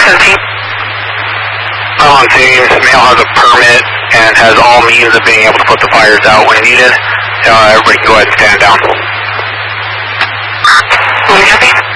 On Teams, male has a permit and has all means of being able to put the fires out when needed. Everybody can go ahead and stand down.